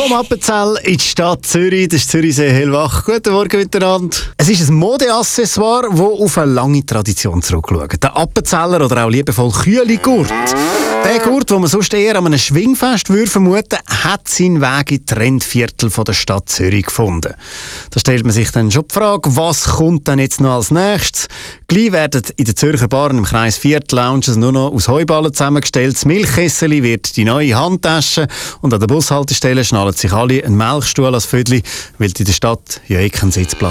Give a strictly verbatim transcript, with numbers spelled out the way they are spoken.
Vom Appenzell in die Stadt Zürich, das ist Zürichsee hellwach. Guten Morgen miteinander. Es ist ein Modeaccessoire, das auf eine lange Tradition zurückschaut. Der Appenzeller oder auch liebevoll Kühli-Gurt. Der Gurt, den man sonst eher an einem Schwingfest würde vermuten, hat seinen Weg in die Trendviertel der Stadt Zürich gefunden. Da stellt man sich dann schon die Frage, was kommt denn jetzt noch als nächstes? Gleich werden in den Zürcher Baren im Kreis vier Lounges nur noch aus Heuballen zusammengestellt. Das Milchkessel wird die neue Handtasche und an der Bushaltestelle schnallen sich alle einen Melkstuhl als Vödli, weil in der Stadt ja eh kein Sitzplatz